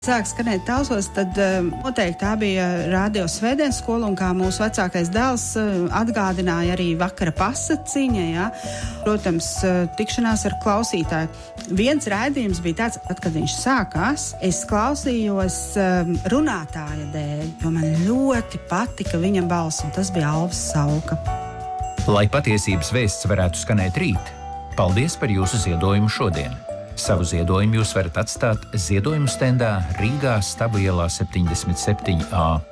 Sāk skanēt tausos, tad noteikti tā bija Radio Svētdienas skola, un kā mūsu vecākais dēls atgādināja arī vakara pasaciņa, ja? Protams, tikšanās ar klausītāju. Viens raidījums bija tāds, kad viņš sākās, es klausījos runātāja dēļ, jo man ļoti patika viņa balss, un tas bija Alvis Sauka. Lai patiesības vēsts varētu skanēt rīt, paldies par jūsu ziedojumu šodien. Savu ziedojumu jūs varat atstāt ziedojumu stendā Rīgā Stabu ielā 77A.